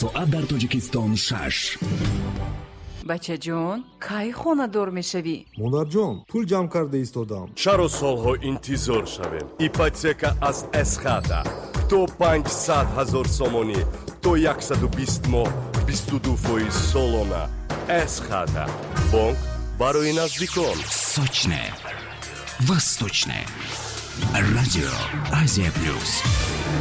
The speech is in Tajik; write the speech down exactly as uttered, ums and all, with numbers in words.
соат дар Тоҷикистон шаш. бачаҷон, кай хонадор мешавӣ? модарҷон, пул ҷамъ карда истодам. чаро солҳо интизор шавем? ипотека аз эсхата то панҷсад ҳазор сомонӣ то яксаду бист моҳ бисту ду фоиз солона. эсхата бонк барои наздикон. Сочне восточне. Радио Азия Плюс.